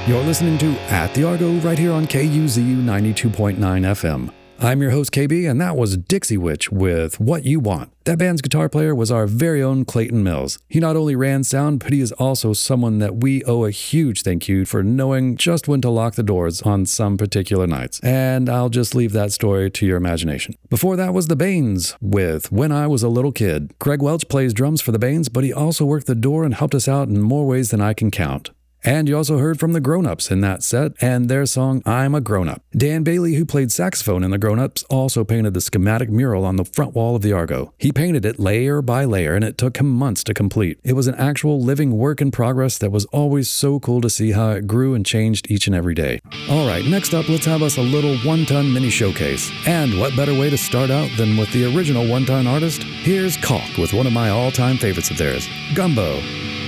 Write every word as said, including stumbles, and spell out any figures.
You're listening to At the Argo right here on K U Z U ninety-two point nine F M. I'm your host, K B, and that was Dixie Witch with What You Want. That band's guitar player was our very own Clayton Mills. He not only ran sound, but he is also someone that we owe a huge thank you for knowing just when to lock the doors on some particular nights. And I'll just leave that story to your imagination. Before that was the Banes with When I Was a Little Kid. Craig Welch plays drums for the Banes, but he also worked the door and helped us out in more ways than I can count. And you also heard from the Grown Ups in that set and their song, I'm a Grown Up. Dan Bailey, who played saxophone in the Grown Ups, also painted the schematic mural on the front wall of the Argo. He painted it layer by layer, and it took him months to complete. It was an actual living work in progress that was always so cool to see how it grew and changed each and every day. All right, next up, let's have us a little one-ton mini showcase. And what better way to start out than with the original one-ton artist? Here's Caulk with one of my all-time favorites of theirs, Gumbo.